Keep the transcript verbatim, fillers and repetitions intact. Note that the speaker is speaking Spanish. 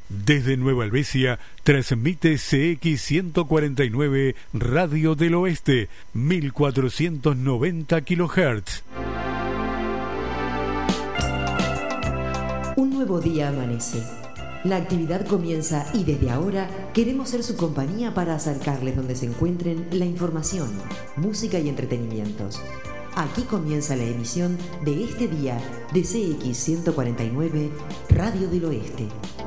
Desde Nueva Helvecia transmite C X ciento cuarenta y nueve Radio del Oeste, mil cuatrocientos noventa kilohertz. Un nuevo día amanece. La actividad comienza y desde ahora queremos ser su compañía para acercarles donde se encuentren la información, música y entretenimientos. Aquí comienza la emisión de este día de C X ciento cuarenta y nueve Radio del Oeste.